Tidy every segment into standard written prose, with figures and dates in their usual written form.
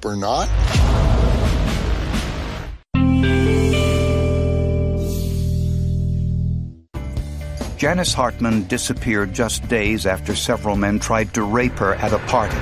or not? Janice Hartman disappeared just days after several men tried to rape her at a party.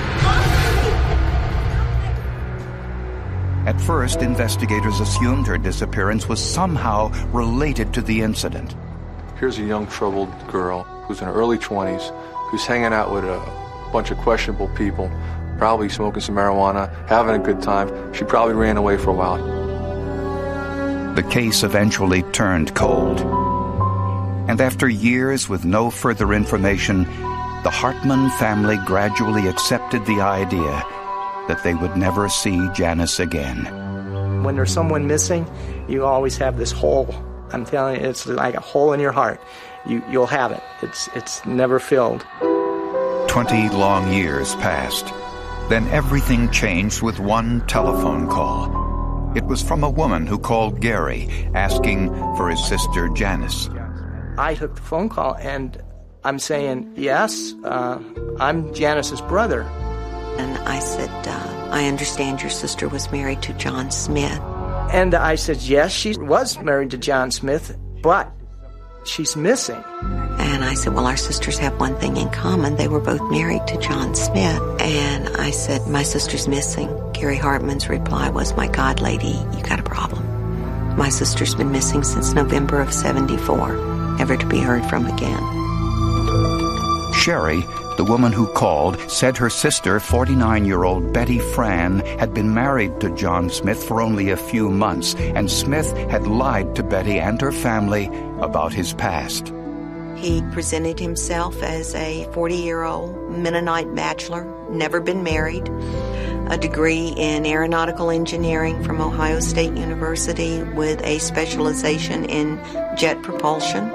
At first, investigators assumed her disappearance was somehow related to the incident. Here's a young, troubled girl who's in her early 20s, who's hanging out with a bunch of questionable people, probably smoking some marijuana, having a good time. She probably ran away for a while. The case eventually turned cold. And after years with no further information, the Hartman family gradually accepted the idea that they would never see Janice again. When there's someone missing, you always have this hole. I'm telling you, it's like a hole in your heart. You'll have it. It's never filled. 20 long years passed. Then everything changed with one telephone call. It was from a woman who called Gary, asking for his sister Janice. I took the phone call, and I'm saying, yes, I'm Janice's brother. And I said, I understand your sister was married to John Smith. And I said, yes, she was married to John Smith, but she's missing. And I said, well, our sisters have one thing in common. They were both married to John Smith. And I said, my sister's missing. Gary Hartman's reply was, my God, lady, you got a problem. My sister's been missing since November of '74, never to be heard from again. Sherry, the woman who called, said her sister, 49-year-old Betty Fran, had been married to John Smith for only a few months, and Smith had lied to Betty and her family about his past. He presented himself as a 40-year-old Mennonite bachelor, never been married, a degree in aeronautical engineering from Ohio State University with a specialization in jet propulsion.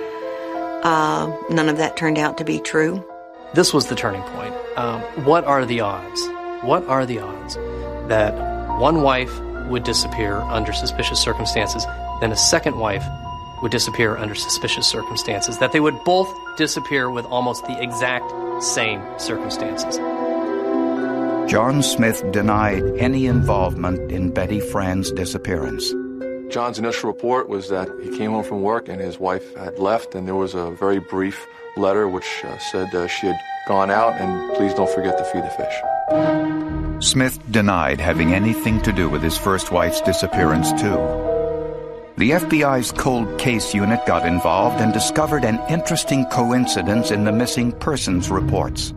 None of that turned out to be true. This was the turning point. What are the odds? What are the odds that one wife would disappear under suspicious circumstances, then a second wife would disappear under suspicious circumstances, that they would both disappear with almost the exact same circumstances? John Smith denied any involvement in Betty Fran's disappearance. John's initial report was that he came home from work and his wife had left, and there was a very brief letter which said she had gone out and please don't forget to feed the fish. Smith denied having anything to do with his first wife's disappearance, too. The FBI's cold case unit got involved and discovered an interesting coincidence in the missing persons reports.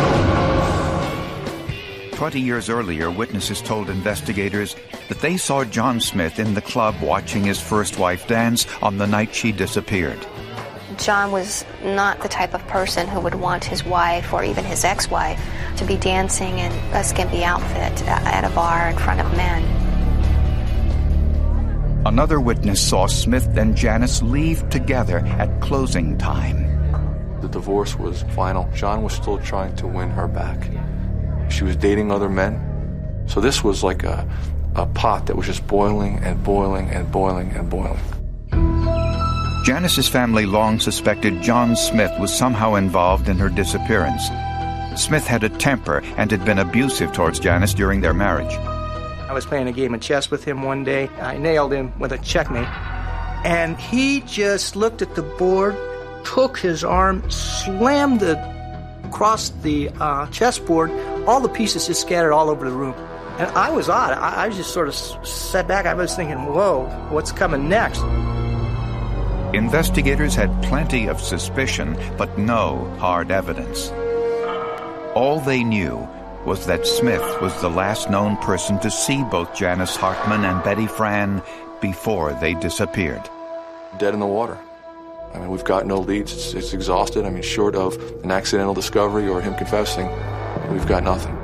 20 years earlier, witnesses told investigators that they saw John Smith in the club watching his first wife dance on the night she disappeared. John was not the type of person who would want his wife or even his ex-wife to be dancing in a skimpy outfit at a bar in front of men. Another witness saw Smith and Janice leave together at closing time. The divorce was final. John was still trying to win her back. She was dating other men. So this was like a pot that was just boiling and boiling and boiling and boiling. Janice's family long suspected John Smith was somehow involved in her disappearance. Smith had a temper and had been abusive towards Janice during their marriage. I was playing a game of chess with him one day. I nailed him with a checkmate. And he just looked at the board, took his arm, slammed across the chessboard. All the pieces just scattered all over the room. And I was odd. I just sort of sat back. I was thinking, whoa, what's coming next? Investigators had plenty of suspicion, but no hard evidence. All they knew was that Smith was the last known person to see both Janice Hartman and Betty Fran before they disappeared. Dead in the water. I mean, we've got no leads. It's exhausted. I mean, short of an accidental discovery or him confessing, we've got nothing.